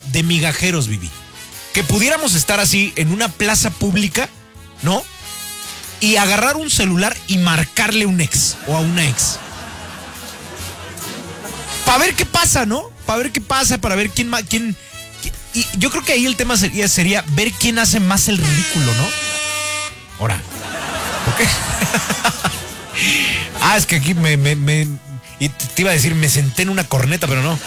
de migajeros, Vivi. Que pudiéramos estar así en una plaza pública, ¿no? Y agarrar un celular y marcarle a un ex o a una ex. Para ver qué pasa, ¿no? Para ver qué pasa, para ver quién... Y yo creo que ahí el tema sería ver quién hace más el ridículo, ¿no? Ahora, ¿por qué? Es que aquí y te iba a decir, me senté en una corneta, pero no.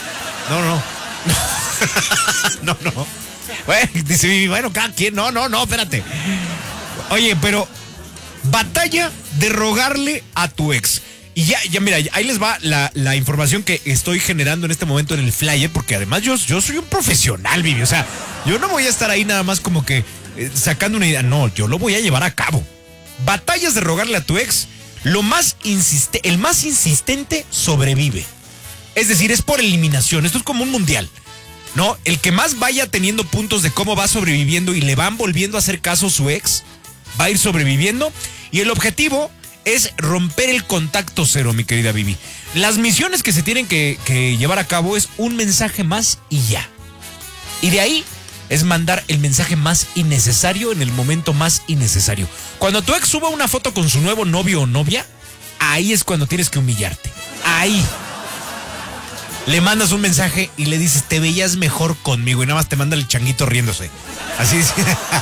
No. Bueno, dice Vivi, bueno, cada quien. No, espérate. Oye, pero batalla de rogarle a tu ex. Y ya, mira, ahí les va la información que estoy generando en este momento en el flyer, porque además yo soy un profesional, Vivi. O sea, yo no voy a estar ahí nada más como que sacando una idea. No, yo lo voy a llevar a cabo. Batallas de rogarle a tu ex. El más insistente sobrevive. Es decir, es por eliminación. Esto es como un mundial, ¿no? El que más vaya teniendo puntos de cómo va sobreviviendo y le van volviendo a hacer caso a su ex, va a ir sobreviviendo. Y el objetivo es romper el contacto cero, mi querida Vivi. Las misiones que se tienen que llevar a cabo es un mensaje más y ya. Y de ahí es mandar el mensaje más innecesario en el momento más innecesario. Cuando tu ex suba una foto con su nuevo novio o novia, ahí es cuando tienes que humillarte. Ahí. Le mandas un mensaje y le dices, te veías mejor conmigo, y nada más te manda el changuito riéndose. Así es.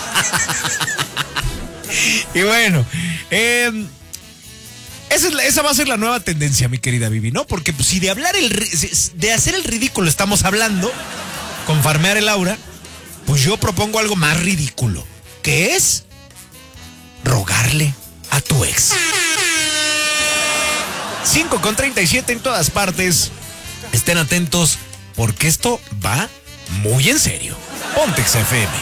Y bueno, esa va a ser la nueva tendencia, mi querida Vivi, ¿no? Porque pues, si de hacer el ridículo estamos hablando, con farmear el aura, pues yo propongo algo más ridículo, que es rogarle a tu ex. 5:37 en todas partes. Estén atentos porque esto va muy en serio. Ponte XFM.